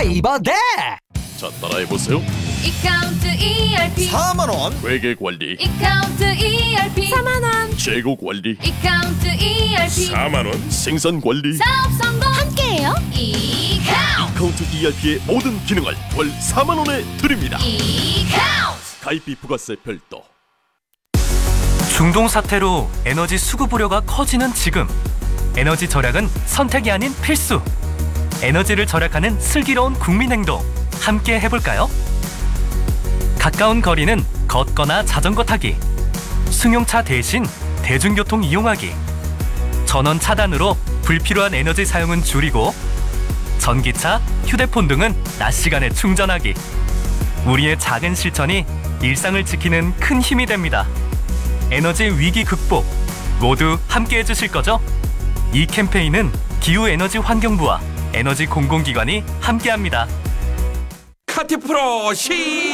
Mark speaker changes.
Speaker 1: 사이버대.
Speaker 2: 자, 따라해보세요.
Speaker 3: 이카운트 ERP
Speaker 4: 4만원.
Speaker 2: 회계관리,
Speaker 3: 이카운트 ERP 4만원
Speaker 2: 재고관리,
Speaker 3: 이카운트 ERP
Speaker 2: 4만원, 생산관리,
Speaker 3: 사업 성공 함께해요 이카운트
Speaker 2: 카운트 ERP의 모든 기능을 월 4만원에 드립니다.
Speaker 3: 이카운트
Speaker 2: 가입비 부가세 별도.
Speaker 5: 중동 사태로 에너지 수급 우려가 커지는 지금, 에너지 절약은 선택이 아닌 필수. 에너지를 절약하는 슬기로운 국민행동 함께 해볼까요? 가까운 거리는 걷거나 자전거 타기, 승용차 대신 대중교통 이용하기, 전원 차단으로 불필요한 에너지 사용은 줄이고, 전기차, 휴대폰 등은 낮 시간에 충전하기. 우리의 작은 실천이 일상을 지키는 큰 힘이 됩니다. 에너지 위기 극복 모두 함께 해주실 거죠? 이 캠페인은 기후에너지환경부와 에너지 공공기관이 함께합니다.
Speaker 4: 카티 프로 시